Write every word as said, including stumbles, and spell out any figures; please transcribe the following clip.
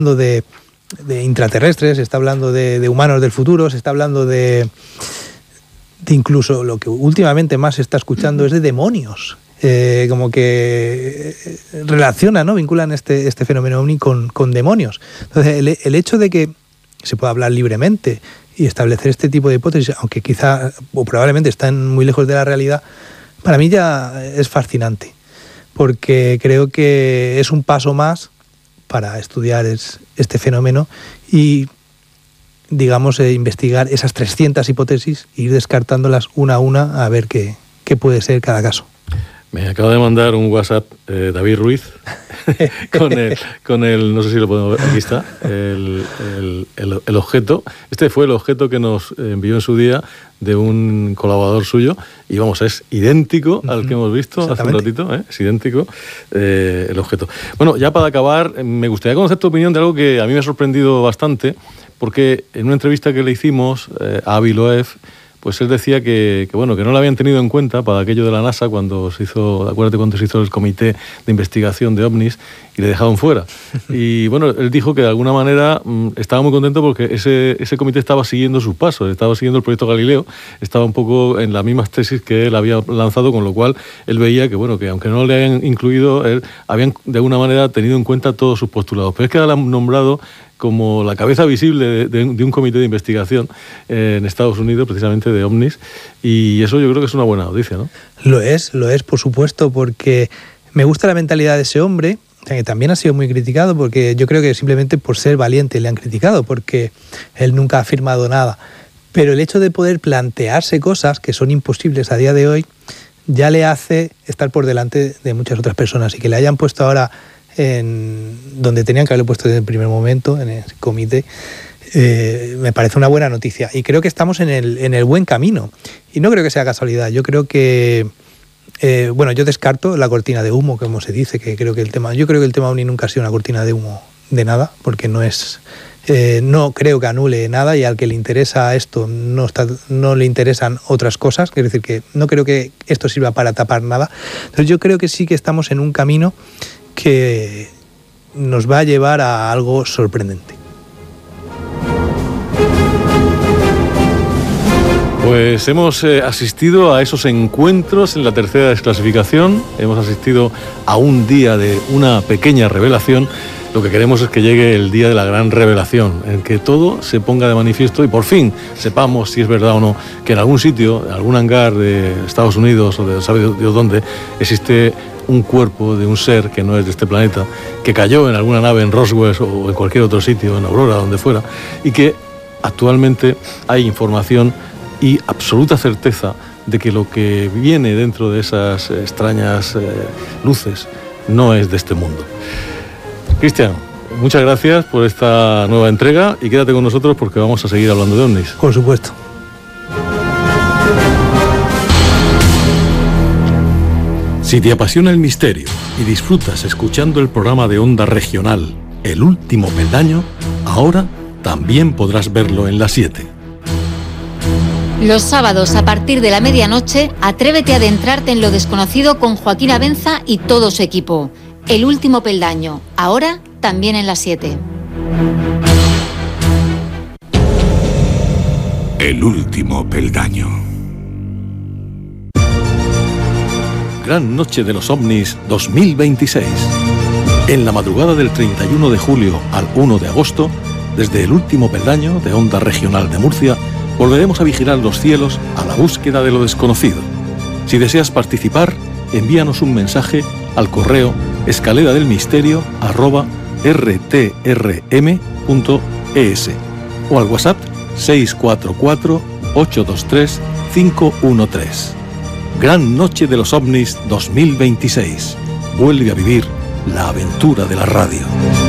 de, de intraterrestres, se está hablando de, de humanos del futuro, se está hablando de, de incluso lo que últimamente más se está escuchando es de demonios. Eh, como que relacionan, ¿no? Vinculan este, este fenómeno ovni con, con demonios. Entonces, el, el hecho de que se pueda hablar libremente y establecer este tipo de hipótesis, aunque quizá o probablemente están muy lejos de la realidad, para mí ya es fascinante, porque creo que es un paso más para estudiar es, este fenómeno y, digamos, eh, investigar esas trescientas hipótesis e ir descartándolas una a una a ver qué, qué puede ser cada caso. Me acaba de mandar un WhatsApp eh, David Ruiz con, el, con el, no sé si lo podemos ver, aquí está, el, el, el, el objeto. Este fue el objeto que nos envió en su día de un colaborador suyo y vamos, es idéntico al que hemos visto hace un ratito, ¿eh? Es idéntico eh, el objeto. Bueno, ya para acabar, me gustaría conocer tu opinión de algo que a mí me ha sorprendido bastante, porque en una entrevista que le hicimos eh, a Avi Loeb, pues él decía que, que, bueno, que no lo habían tenido en cuenta para aquello de la NASA cuando se hizo, acuérdate cuando se hizo el comité de investigación de ovnis y le dejaron fuera. Y bueno, él dijo que de alguna manera mmm, estaba muy contento porque ese, ese comité estaba siguiendo sus pasos, estaba siguiendo el proyecto Galileo, estaba un poco en las mismas tesis que él había lanzado, con lo cual él veía que, bueno, que aunque no le hayan incluido, él, habían de alguna manera tenido en cuenta todos sus postulados. Pero es que ahora le han nombrado como la cabeza visible de, de, de un comité de investigación eh, en Estados Unidos, precisamente de ovnis, y eso yo creo que es una buena noticia, ¿no? Lo es, lo es, por supuesto, porque me gusta la mentalidad de ese hombre, que también ha sido muy criticado, porque yo creo que simplemente por ser valiente le han criticado, porque él nunca ha afirmado nada. Pero el hecho de poder plantearse cosas que son imposibles a día de hoy, ya le hace estar por delante de muchas otras personas, y que le hayan puesto ahora en donde tenían que haberlo puesto desde el primer momento, en el comité, eh, me parece una buena noticia. Y creo que estamos en el, en el buen camino. Y no creo que sea casualidad. Yo creo que, eh, bueno, yo descarto la cortina de humo, como se dice, que creo que el tema, yo creo que el tema ovni nunca ha sido una cortina de humo de nada, porque no es, eh, no creo que anule nada, y al que le interesa esto no está, no le interesan otras cosas. Es decir, que no creo que esto sirva para tapar nada. Entonces yo creo que sí que estamos en un camino que nos va a llevar a algo sorprendente. Pues hemos eh, asistido a esos encuentros en la tercera desclasificación, hemos asistido a un día de una pequeña revelación. Lo que queremos es que llegue el día de la gran revelación, en que todo se ponga de manifiesto y por fin sepamos si es verdad o no que en algún sitio, en algún hangar de Estados Unidos o de sabe Dios dónde, existe un cuerpo de un ser que no es de este planeta, que cayó en alguna nave en Roswell o en cualquier otro sitio, en Aurora, donde fuera, y que actualmente hay información y absoluta certeza de que lo que viene dentro de esas extrañas eh, luces no es de este mundo. Cristian, muchas gracias por esta nueva entrega y quédate con nosotros porque vamos a seguir hablando de ovnis. Por supuesto. Si te apasiona el misterio y disfrutas escuchando el programa de Onda Regional El Último Peldaño, ahora también podrás verlo en las siete. Los sábados a partir de la medianoche, atrévete a adentrarte en lo desconocido con Joaquín Abenza y todo su equipo. El Último Peldaño, ahora también en las siete. El Último Peldaño. Gran Noche de los OVNIs dos mil veintiséis. En la madrugada del treinta y uno de julio al uno de agosto, desde El Último Peldaño de Onda Regional de Murcia, volveremos a vigilar los cielos a la búsqueda de lo desconocido. Si deseas participar, envíanos un mensaje al correo escalera del misterio arroba r t r m punto e s o al WhatsApp seis cuatro cuatro ocho dos tres cinco uno tres. Gran Noche de los OVNIs dos mil veintiséis. Vuelve a vivir la aventura de la radio.